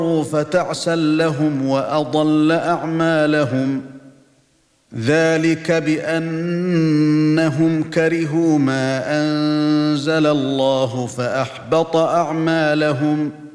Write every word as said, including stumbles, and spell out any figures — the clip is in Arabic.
فتعسا لهم وأضل أعمالهم ذلك بأنهم كرهوا ما أنزل الله فأحبط أعمالهم